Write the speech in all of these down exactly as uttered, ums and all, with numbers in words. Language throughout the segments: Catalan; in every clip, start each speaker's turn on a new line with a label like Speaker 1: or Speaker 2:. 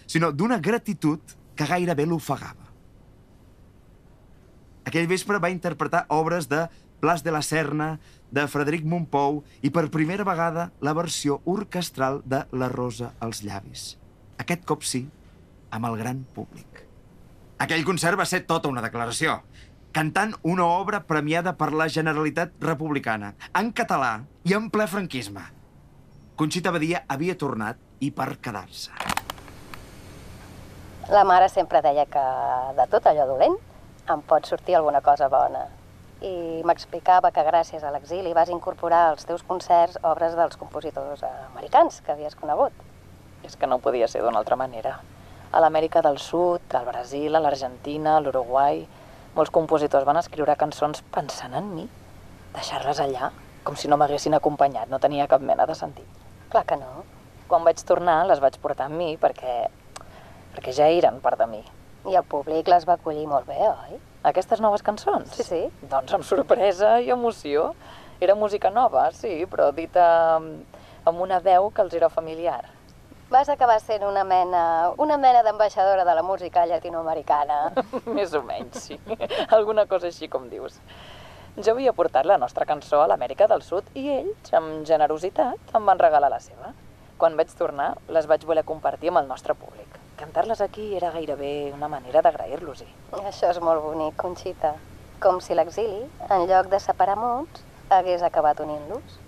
Speaker 1: sinó d'una gratitud que gairebé l'ofegava. Aquell vespre va interpretar obres de Blas de la Serna, de Frederic Mompou i per primera vegada la versió orquestral de La Rosa als llavis. Aquest cop sí, amb el gran públic. Aquell concert va ser tota una declaració, cantant una obra premiada per la Generalitat Republicana, en català i en ple franquisme. Conxita Badia havia tornat i per quedar-se.
Speaker 2: La mare sempre deia que de tot allò dolent em pot sortir alguna cosa bona. I m'explicava que gràcies a l'exili vas incorporar als teus concerts obres dels compositors americans que havies conegut.
Speaker 3: És que no podia ser d'una altra manera. A l'Amèrica del Sud, al Brasil, a l'Argentina, a l'Uruguai, molts compositors van escriure cançons pensant en mi. Deixar-les allà, com si no m'haguessin acompanyat, no tenia cap mena de sentit.
Speaker 2: Clar que no.
Speaker 3: Quan vaig tornar, les vaig portar amb mi perquè... perquè ja eren part de mi.
Speaker 2: I el públic les va acollir molt bé, oi?
Speaker 3: Aquestes noves cançons?
Speaker 2: Sí, sí.
Speaker 3: Doncs amb sorpresa i emoció. Era música nova, sí, però dita amb una veu que els era familiar.
Speaker 2: Vas acabar sent una mena, una mena d'ambaixadora de la música llatinoamericana.
Speaker 3: Més o menys, sí. Alguna cosa així com dius. Jo havia portat la nostra cançó a l'Amèrica del Sud i ells, amb generositat, em van regalar la seva. Quan vaig tornar, les vaig voler compartir amb el nostre públic. Cantar-les aquí era gairebé una manera d'agrair-los-hi.
Speaker 2: Això és molt bonic, Conxita. Com si l'exili, en lloc de separar mons, hagués acabat unint-los.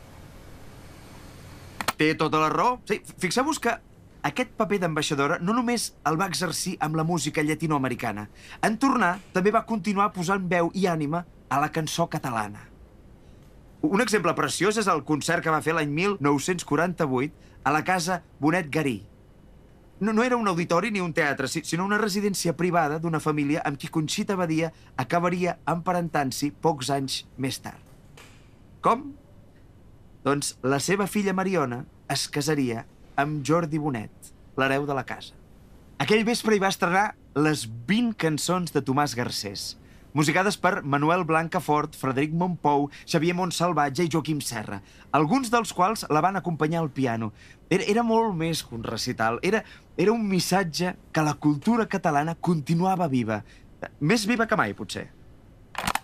Speaker 1: Té tota la raó. Sí, fixeu-vos que aquest paper d'ambaixadora no només el va exercir amb la música llatinoamericana. En tornar, també va continuar posant veu i ànima a la cançó catalana. Un exemple preciós és el concert que va fer l'any mil nou-cents quaranta-vuit a la Casa Bonet Garí. No, no era un auditori ni un teatre, sinó una residència privada d'una família amb qui Conxita Badia acabaria emparentant-s'hi pocs anys més tard. Com? Doncs la seva filla Mariona es casaria amb Jordi Bonet, l'hereu de la casa. Aquell vespre hi va estrenar les vint cançons de Tomàs Garcés, musicades per Manuel Blancafort, Frederic Mompou, Xavier Montsalvatge i Joaquim Serra, alguns dels quals la van acompanyar al piano. Era, era molt més que un recital, era, era un missatge que la cultura catalana continuava viva. Més viva que mai, potser.